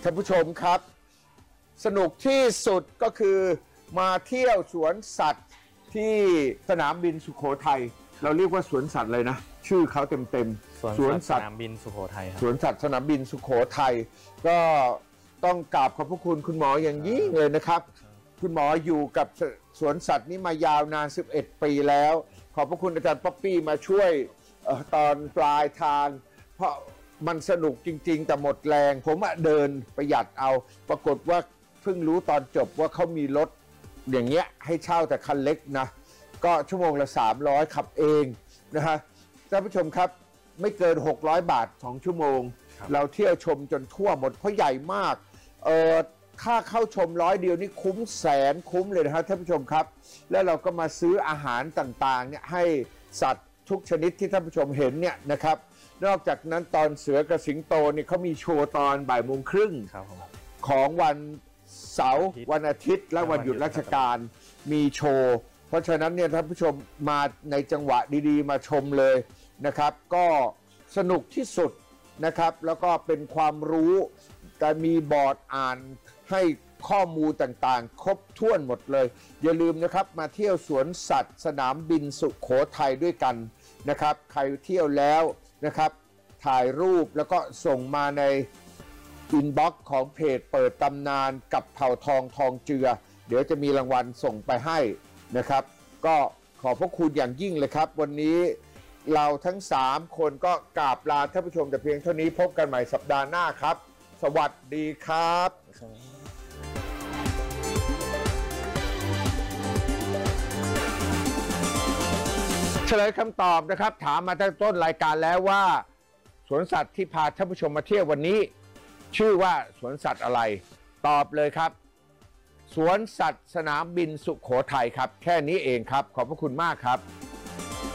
ท่านผู้ชมครับสนุกที่สุดก็คือมาเที่ยวสวนสัตว์ที่สนามบินสุโขทัยเราเรียกว่าสวนสัตว์เลยนะชื่อเขาเต็มๆสวนสัตว์สนามบินสุโขทัยครับสวนสัตว์สนามบินสุโขทัยก็ต้องกราบขอบพระคุณคุณหมออย่างยิ่งเลยนะครับคุณหมออยู่กับสวนสัตว์นี้มายาวนาน11 ปีแล้วขอบพระคุณอาจารย์ป๊อปปี้มาช่วยตอนปลายทางเพราะมันสนุกจริงๆแต่หมดแรงผมเดินประหยัดเอาปรากฏว่าเพิ่งรู้ตอนจบว่าเขามีรถอย่างเงี้ยให้เช่าแต่คันเล็กนะก็ชั่วโมงละ300ขับเองนะฮะท่านผู้ชมครับไม่เกิน600 บาท2 ชั่วโมงเราเที่ยวชมจนทั่วหมดเพราะใหญ่มากค่าเข้าชม100 เดียวนี่คุ้มแสนคุ้มเลยนะฮะท่านผู้ชมครับแล้วเราก็มาซื้ออาหารต่างๆเนี่ยให้สัตว์ทุกชนิดที่ท่านผู้ชมเห็นเนี่ยนะครับนอกจากนั้นตอนเสือกับสิงโตเนี่ยเขามีโชว์ตอนบ่ายโมงครึ่งของวันเสาร์วันอาทิตย์และวันหยุดราชการมีโชว์เพราะฉะนั้นเนี่ยท่านผู้ชมมาในจังหวะดีๆมาชมเลยนะครับก็สนุกที่สุดนะครับแล้วก็เป็นความรู้แต่มีบอร์ดอ่านให้ข้อมูลต่างๆครบถ้วนหมดเลยอย่าลืมนะครับมาเที่ยวสวนสัตว์สนามบินสุโขทัยด้วยกันนะครับใครเที่ยวแล้วนะครับถ่ายรูปแล้วก็ส่งมาในอินบ็อกซ์ของเพจเปิดตำนานกับเผ่าทองทองเจือเดี๋ยวจะมีรางวัลส่งไปให้นะครับก็ขอบพระคุณอย่างยิ่งเลยครับวันนี้เราทั้ง3 คนก็กราบลาท่านผู้ชมแต่เพียงเท่านี้พบกันใหม่สัปดาห์หน้าครับสวัสดีครับเฉลยคำตอบนะครับถามมาตั้งต้นรายการแล้วว่าสวนสัตว์ที่พาท่านผู้ชมมาเที่ยววันนี้ชื่อว่าสวนสัตว์อะไรตอบเลยครับสวนสัตว์สนามบินสุโขทัยครับแค่นี้เองครับขอบพระคุณมากครับ